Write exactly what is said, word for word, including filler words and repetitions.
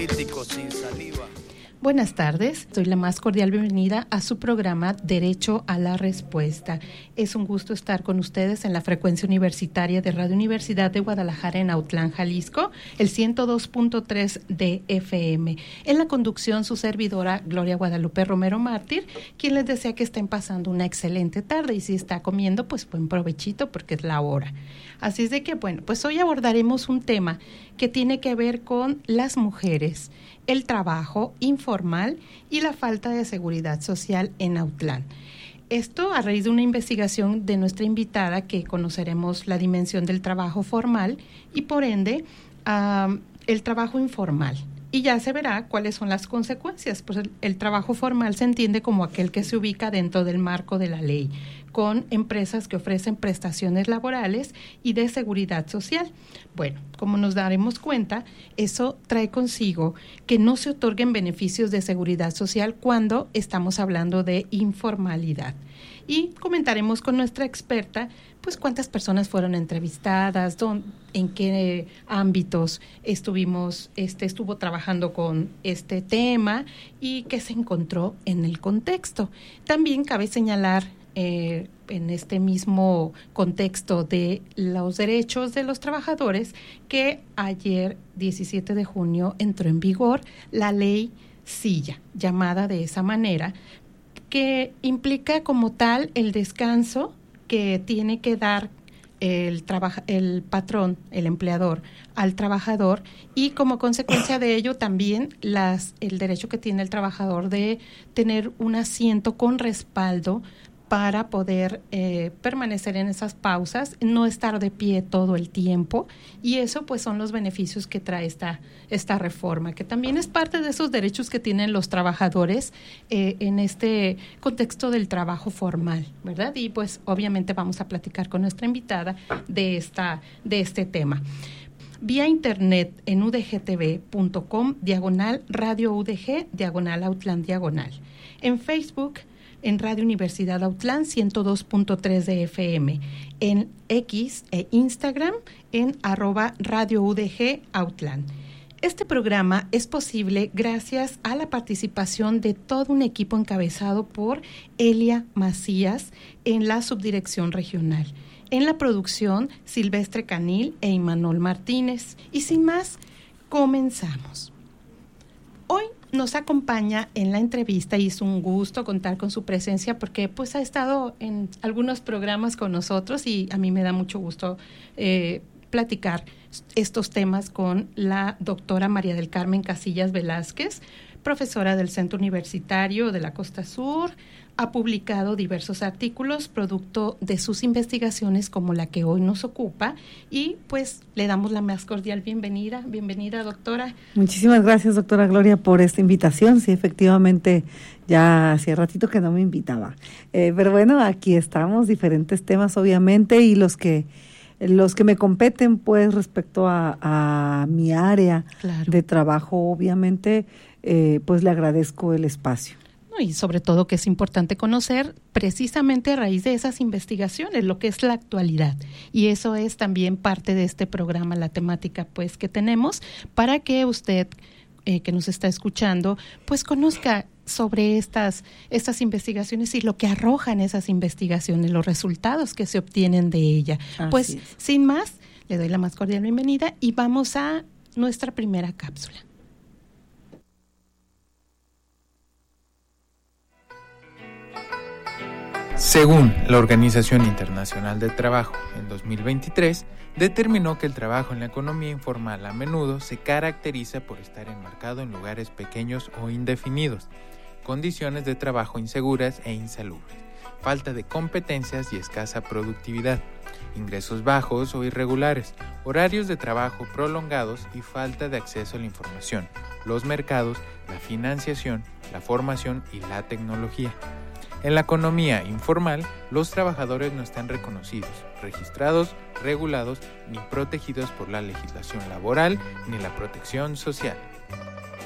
político sin saliva. Buenas tardes, doy la más cordial bienvenida a su programa Derecho a la Respuesta. Es un gusto estar con ustedes en la frecuencia universitaria de Radio Universidad de Guadalajara en Autlán, Jalisco, el ciento dos punto tres de F M. En la conducción, su servidora Gloria Guadalupe Romero Mártir, quien les desea que estén pasando una excelente tarde y si está comiendo, pues buen provechito porque es la hora. Así es de que, bueno, pues hoy abordaremos un tema que tiene que ver con las mujeres, el trabajo informal y la falta de seguridad social en Autlán. Esto a raíz de una investigación de nuestra invitada que conoceremos la dimensión del trabajo formal y por ende uh, el trabajo informal. Y ya se verá cuáles son las consecuencias. Pues el, el trabajo formal se entiende como aquel que se ubica dentro del marco de la ley, con empresas que ofrecen prestaciones laborales y de seguridad social. Bueno, como nos daremos cuenta, eso trae consigo que no se otorguen beneficios de seguridad social cuando estamos hablando de informalidad. Y comentaremos con nuestra experta, pues cuántas personas fueron entrevistadas, dónde, en qué ámbitos estuvimos, este, estuvo trabajando con este tema y qué se encontró en el contexto. También cabe señalar Eh, en este mismo contexto de los derechos de los trabajadores que ayer, diecisiete de junio, entró en vigor la ley Silla, llamada de esa manera, que implica como tal el descanso que tiene que dar el, trabaja, el patrón, el empleador, al trabajador y como consecuencia de ello también las, el derecho que tiene el trabajador de tener un asiento con respaldo para poder eh, permanecer en esas pausas, no estar de pie todo el tiempo, y eso pues son los beneficios que trae esta, esta reforma, que también es parte de esos derechos que tienen los trabajadores eh, en este contexto del trabajo formal, ¿verdad? Y pues obviamente vamos a platicar con nuestra invitada de, esta, de este tema. Vía internet en udgtv.com, diagonal Radio U D G, diagonal Autlán, diagonal. En Facebook, en Radio Universidad Autlán ciento dos punto tres de F M, en X e Instagram en arroba Radio U D G Autlán. Este programa es posible gracias a la participación de todo un equipo encabezado por Elia Macías en la subdirección regional. En la producción, Silvestre Canil e Imanol Martínez. Y sin más, comenzamos. Hoy nos acompaña en la entrevista y es un gusto contar con su presencia porque pues ha estado en algunos programas con nosotros y a mí me da mucho gusto eh, platicar estos temas con la doctora María del Carmen Casillas Velázquez, profesora del Centro Universitario de la Costa Sur. Ha publicado diversos artículos producto de sus investigaciones como la que hoy nos ocupa y pues le damos la más cordial bienvenida. Bienvenida, doctora. Muchísimas gracias, doctora Gloria, por esta invitación. Sí, efectivamente, ya hacía ratito que no me invitaba. Eh, pero bueno, aquí estamos, diferentes temas obviamente y los que los que me competen pues respecto a, a mi área claro. de trabajo, obviamente, eh, pues le agradezco el espacio. Y sobre todo que es importante conocer precisamente a raíz de esas investigaciones lo que es la actualidad, y eso es también parte de este programa, la temática pues que tenemos para que usted eh, que nos está escuchando pues conozca sobre estas, estas investigaciones y lo que arrojan esas investigaciones, los resultados que se obtienen de ella. Así pues es. Sin más, le doy la más cordial bienvenida y vamos a nuestra primera cápsula. Según la Organización Internacional del Trabajo, en dos mil veintitrés, determinó que el trabajo en la economía informal a menudo se caracteriza por estar enmarcado en lugares pequeños o indefinidos, condiciones de trabajo inseguras e insalubres, falta de competencias y escasa productividad, ingresos bajos o irregulares, horarios de trabajo prolongados y falta de acceso a la información, los mercados, la financiación, la formación y la tecnología. En la economía informal, los trabajadores no están reconocidos, registrados, regulados ni protegidos por la legislación laboral ni la protección social.